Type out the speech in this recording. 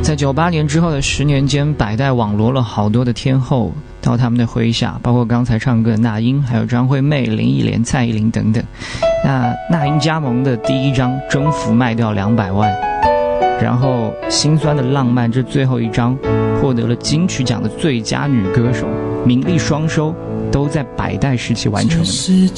在98年之后的10年间，百代网罗了好多的天后到他们的麾下，包括刚才唱歌的那英，还有张惠妹、林忆莲、蔡依林等等。那英加盟的第一张《征服》卖掉200万，然后《心酸的浪漫》这最后一张获得了金曲奖的最佳女歌手，名利双收，都在百代时期完成了。